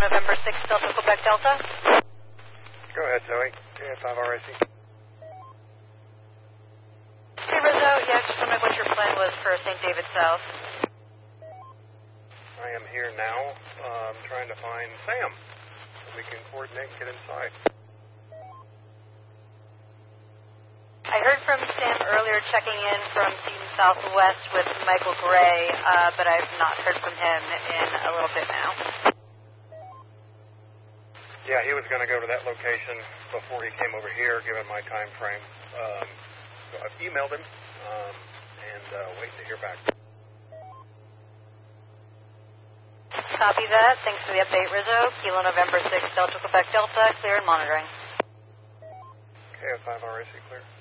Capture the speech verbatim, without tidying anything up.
November sixth, Delta, Quebec, Delta. Go ahead, Zoe. Yeah, five R A C. Hey, Rizzo. Yeah, just wondering what your plan was for Saint David South. I am here now, um, trying to find Sam, so we can coordinate and get inside. I heard from Sam earlier checking in from Seton Southwest with Michael Gray, uh, but I've not heard from him in a little bit now. Yeah, he was going to go to that location before he came over here, given my time frame. Um, so I've emailed him um, and uh, waiting to hear back. Copy that. Thanks for the update, Rizzo. Kilo November sixth, Delta, Quebec, Delta, clear and monitoring. K F five R A C clear.